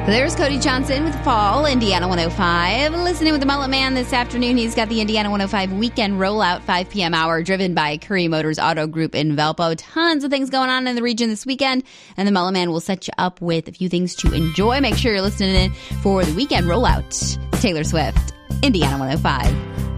There's Cody Johnson with Fall, Indiana 105. Listening with the Mullet Man this afternoon. He's got the Indiana 105 weekend rollout, 5 p.m. hour, driven by Curry Motors Auto Group in Valpo. Tons of things going on in the region this weekend, and the Mullet Man will set you up with a few things to enjoy. Make sure you're listening in for the weekend rollout. Taylor Swift, Indiana 105.